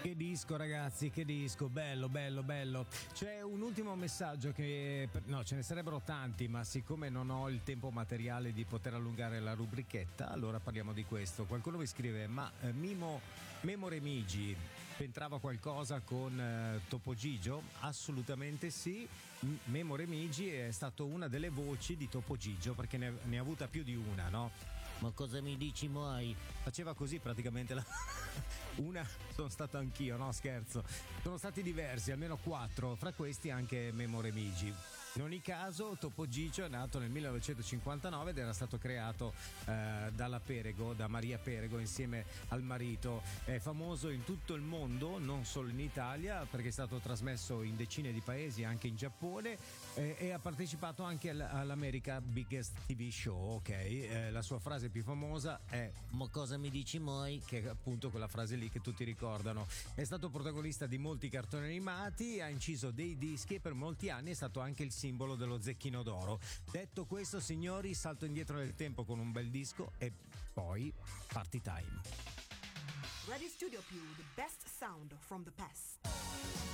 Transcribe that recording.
Che disco, ragazzi, che disco, bello, bello, bello. C'è un ultimo messaggio che, no, ce ne sarebbero tanti, ma siccome non ho il tempo materiale di poter allungare la rubrichetta, allora parliamo di questo. Qualcuno mi scrive, ma Memo Remigi c'entrava qualcosa con Topo Gigio? Assolutamente sì. Memo Remigi è stato una delle voci di Topo Gigio, perché ne ha avuta più di una, no? Ma cosa mi dici mai? Faceva così praticamente la... Una sono stato anch'io, no scherzo. Sono stati diversi, almeno 4, fra questi anche Memo Remigi. In ogni caso, Topo Gigio è nato nel 1959 ed era stato creato dalla Perego, da Maria Perego, insieme al marito. È famoso in tutto il mondo, non solo in Italia, perché è stato trasmesso in decine di paesi, anche in Giappone, e ha partecipato anche all'America Biggest TV Show, ok? La sua frase più famosa è Ma cosa mi dici mai? che è appunto quella frase lì che tutti ricordano. È stato protagonista di molti cartoni animati, ha inciso dei dischi e per molti anni è stato anche il simbolo dello Zecchino d'Oro. Detto questo, signori, salto indietro nel tempo con un bel disco e poi party time. Radio Studio Più, the best sound from the past.